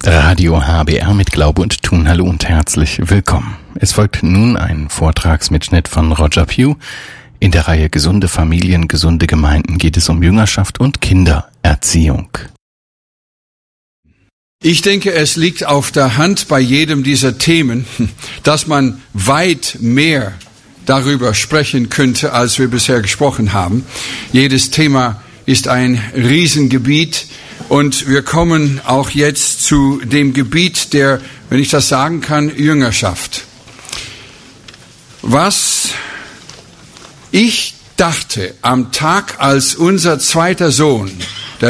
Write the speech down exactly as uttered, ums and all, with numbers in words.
Radio H B R mit Glaube und Tun. Hallo und herzlich willkommen. Es folgt nun ein Vortragsmitschnitt von Roger Pugh. In der Reihe Gesunde Familien, gesunde Gemeinden geht es um Jüngerschaft und Kindererziehung. Ich denke, es liegt auf der Hand bei jedem dieser Themen, dass man weit mehr darüber sprechen könnte, als wir bisher gesprochen haben. Jedes Thema ist ein Riesengebiet und wir kommen auch jetzt zu dem Gebiet der, wenn ich das sagen kann, Jüngerschaft. Was ich dachte am Tag, als unser zweiter Sohn